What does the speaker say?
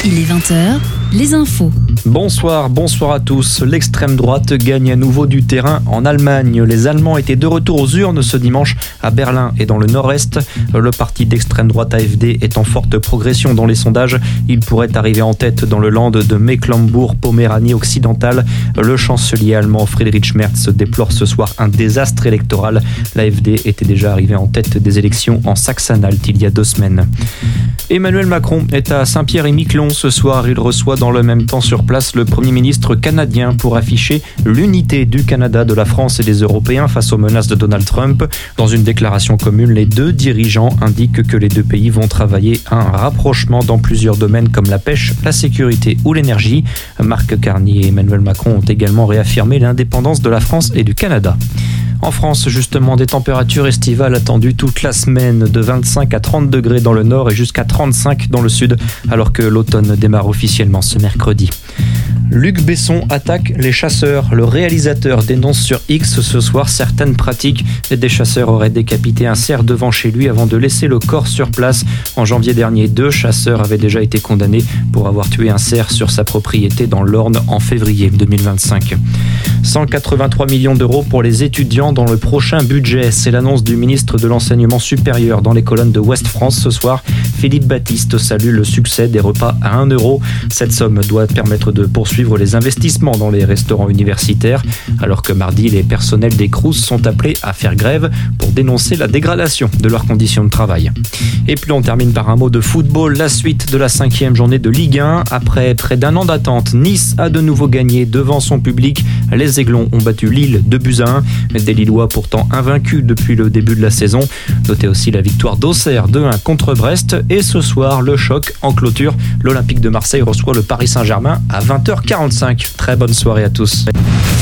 Il est 20h, les infos. Bonsoir à tous. L'extrême droite gagne à nouveau du terrain en Allemagne. Les Allemands étaient de retour aux urnes ce dimanche à Berlin et dans le nord-est. Le parti d'extrême droite AfD est en forte progression dans les sondages. Il pourrait arriver en tête dans le land de Mecklembourg-Poméranie occidentale. Le chancelier allemand Friedrich Merz déplore ce soir un désastre électoral. L'AfD était déjà arrivé en tête des élections en Saxe-Anhalt il y a 2 semaines. Emmanuel Macron est à Saint-Pierre-et-Miquelon ce soir. Il reçoit dans le même temps sur place le Premier ministre canadien pour afficher l'unité du Canada, de la France et des Européens face aux menaces de Donald Trump. Dans une déclaration commune, les deux dirigeants indiquent que les deux pays vont travailler à un rapprochement dans plusieurs domaines comme la pêche, la sécurité ou l'énergie. Marc Carney et Emmanuel Macron ont également réaffirmé l'indépendance de la France et du Canada. En France, justement, des températures estivales attendues toute la semaine, de 25 à 30 degrés dans le nord et jusqu'à 35 dans le sud, alors que l'automne démarre officiellement ce mercredi. Luc Besson attaque les chasseurs. Le réalisateur dénonce sur X ce soir certaines pratiques. Des chasseurs auraient décapité un cerf devant chez lui avant de laisser le corps sur place. En janvier dernier, 2 chasseurs avaient déjà été condamnés pour avoir tué un cerf sur sa propriété dans l'Orne en février 2025. 183 millions d'euros pour les étudiants dans le prochain budget. C'est l'annonce du ministre de l'Enseignement supérieur dans les colonnes de Ouest France ce soir. Philippe Baptiste salue le succès des repas à 1 euro. Cette somme doit permettre de poursuivre les investissements dans les restaurants universitaires, alors que mardi, les personnels des Crous sont appelés à faire grève pour dénoncer la dégradation de leurs conditions de travail. Et puis on termine par un mot de football. La suite de la 5e journée de Ligue 1. Après près d'1 an d'attente, Nice a de nouveau gagné devant son public. Les Aiglons ont battu Lille 2-1. Des Lillois pourtant invaincus depuis le début de la saison. Notez aussi la victoire d'Auxerre 2-1 contre Brest. Et ce soir, le choc en clôture. L'Olympique de Marseille reçoit le Paris Saint-Germain à 20h45. Très bonne soirée à tous.